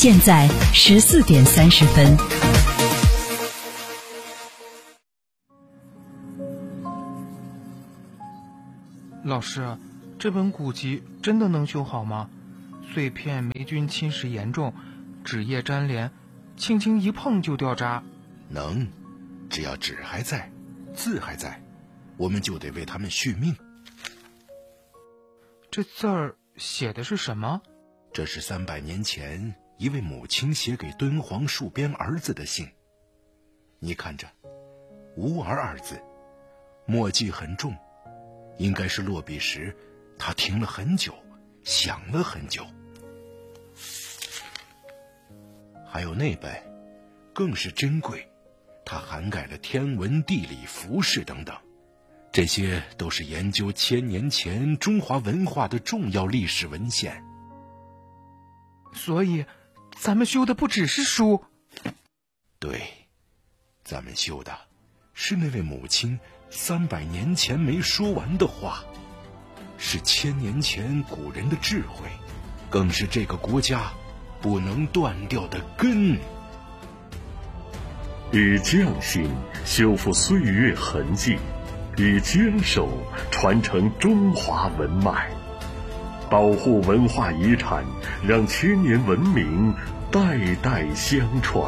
现在14:30。 老师，这本古籍真的能修好吗？碎片霉菌侵蚀严重，纸页粘连，轻轻一碰就掉渣。 能，只要纸还在，字还在，我们就得为他们续命。 这字儿写的是什么？ 这是300年前一位母亲写给敦煌戍边儿子的信。你看着，无儿二字，墨迹很重，应该是落笔时他停了很久，想了很久。还有那本更是珍贵，它涵盖了天文地理服饰等等，这些都是研究1000年前中华文化的重要历史文献。 所以咱们修的不只是书。 对，咱们修的是那位母亲300年前没说完的话，是1000年前古人的智慧，更是这个国家不能断掉的根。 以匠心修复岁月痕迹，以坚守传承中华文脉，保护文化遗产，让千年文明代代相传。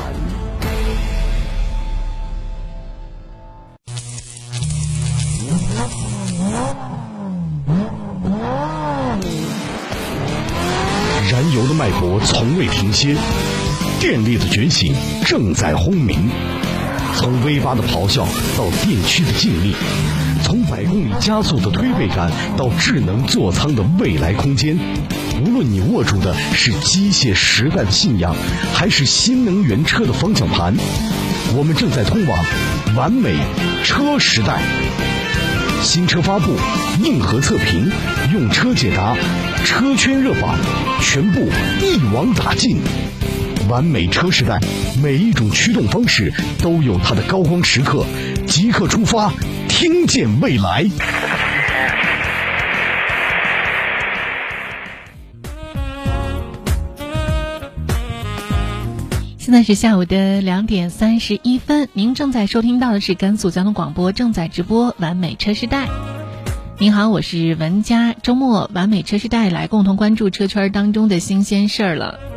燃油的脉搏从未停歇，电力的觉醒正在轰鸣。从 V8 的咆哮到电驱的静谧，从100公里加速的推背感到智能座舱的未来空间，无论你握住的是机械时代的信仰，还是新能源车的方向盘，我们正在通往完美车时代。新车发布，硬核测评，用车解答，车圈热榜，全部一网打尽。完美车时代，每一种驱动方式都有它的高光时刻，即刻出发，听见未来。 现在是下午的2点31分，您正在收听到的是甘肃交通广播正在直播完美车时代。您好，我是文佳，周末完美车时代来共同关注车圈当中的新鲜事儿了。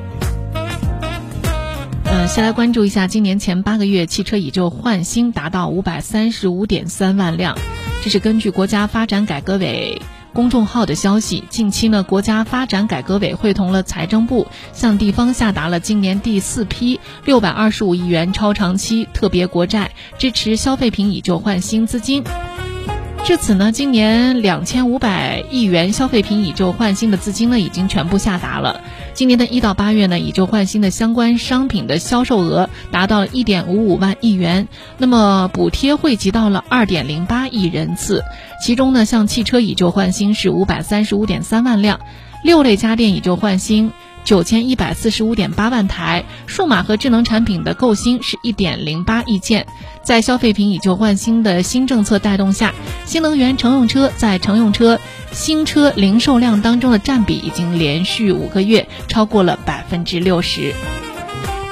先来关注一下今年前8个月汽车以旧换新达到535.3万辆，这是根据国家发展改革委公众号的消息。近期呢，国家发展改革委会同了财政部，向地方下达了今年第4批625亿元超长期特别国债，支持消费品以旧换新资金。至此呢，今年2500亿元消费品以旧换新的资金呢，已经全部下达了。今年的1到8月呢，以旧换新的相关商品的销售额达到了1.55万亿元，那么补贴惠及到了2.08亿人次。其中呢，像汽车以旧换新是535.3万辆，6类家电以旧换新9145.8万台，数码和智能产品的购新是1.08亿件。在消费品以旧换新的新政策带动下，新能源乘用车在乘用车新车零售量当中的占比已经连续5个月超过了60%。